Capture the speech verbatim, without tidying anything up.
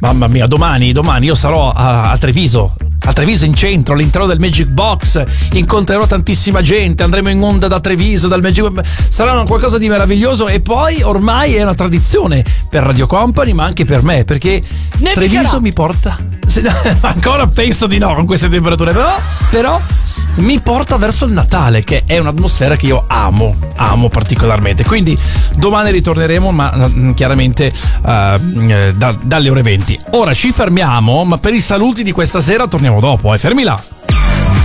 Mamma mia, domani, domani io sarò a, a Treviso. A Treviso in centro, all'interno del Magic Box, incontrerò tantissima gente, andremo in onda da Treviso, dal Magic Box, sarà qualcosa di meraviglioso. E poi ormai è una tradizione per Radio Company, ma anche per me, perché Nevicherà. Treviso mi porta, ancora penso di no con queste temperature, però, però mi porta verso il Natale, che è un'atmosfera che io amo, amo particolarmente. Quindi domani ritorneremo, ma chiaramente uh, da, dalle ore venti. Ora ci fermiamo, ma per i saluti di questa sera torniamo dopo, eh, fermi là.